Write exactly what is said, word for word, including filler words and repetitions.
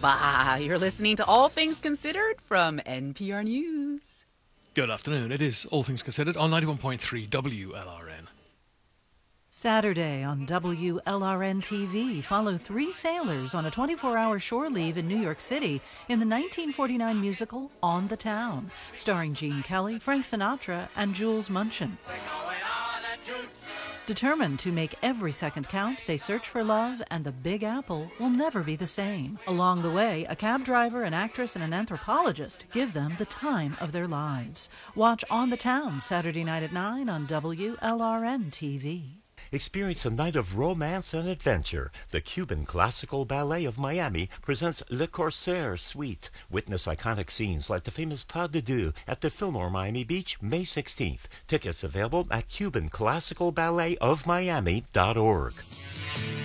Bah, you're listening to All Things Considered from N P R News. Good afternoon. It is All Things Considered on ninety-one point three W L R N. Saturday on W L R N T V, follow three sailors on a twenty-four hour shore leave in New York City in the nineteen forty-nine musical On the Town, starring Gene Kelly, Frank Sinatra, and Jules Munchin. Determined to make every second count, they search for love, and the Big Apple will never be the same. Along the way, a cab driver, an actress, and an anthropologist give them the time of their lives. Watch On the Town Saturday night at nine on W L R N T V. Experience a night of romance and adventure. The Cuban Classical Ballet of Miami presents Le Corsaire Suite. Witness iconic scenes like the famous Pas de Deux at the Fillmore Miami Beach, May sixteenth. Tickets available at Cuban Classical Ballet of Miami dot org.